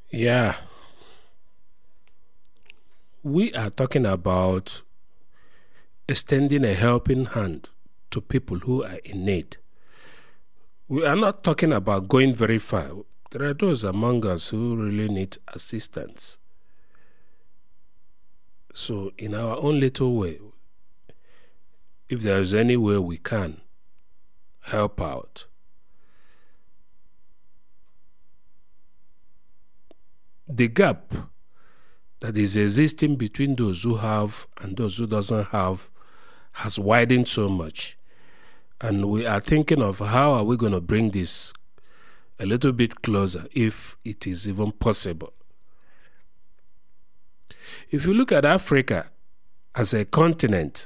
Yeah, we are talking about extending a helping hand to people who are in need. We are not talking about going very far. There are those among us who really need assistance. So, in our own little way, if there is any way we can help out, the gap that is existing between those who have and those who doesn't have has widened so much. And we are thinking of how are we going to bring this a little bit closer, if it is even possible. If you look at Africa as a continent,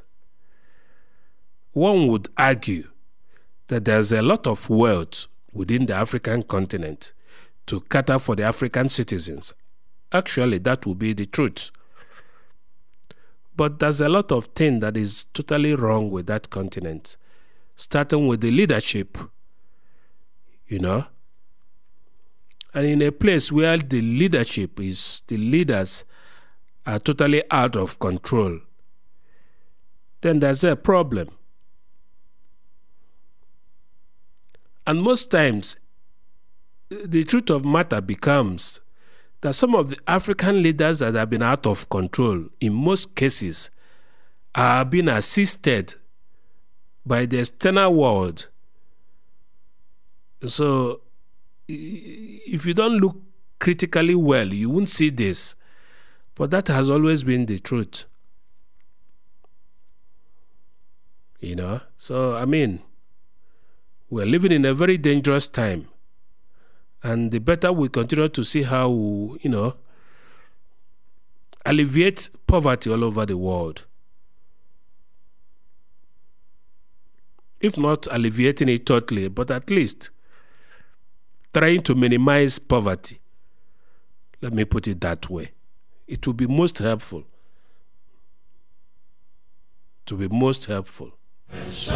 one would argue that there's a lot of wealth within the African continent to cater for the African citizens. Actually, that would be the truth. But there's a lot of things that is totally wrong with that continent, starting with the leadership, And in a place where the leaders are totally out of control, then there's a problem. And most times, the truth of matter becomes that some of the African leaders that have been out of control, in most cases, are being assisted by the external world. So, if you don't look critically well, you won't see this. But that has always been the truth. So, we're living in a very dangerous time. And the better we continue to see how we, alleviate poverty all over the world. If not alleviating it totally, but at least trying to minimize poverty. Let me put it that way. It will be most helpful.